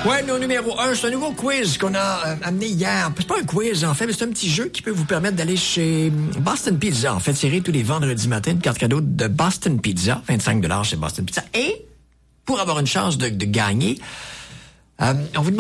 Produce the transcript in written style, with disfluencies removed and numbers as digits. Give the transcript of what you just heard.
Ouais, nos numéro 1, c'est un nouveau quiz qu'on a amené hier. C'est pas un quiz, en fait, mais c'est un petit jeu qui peut vous permettre d'aller chez Boston Pizza. En fait, tirer tous les vendredis matin une carte cadeau de Boston Pizza, 25 $ chez Boston Pizza. Et pour avoir une chance de gagner, on vous demande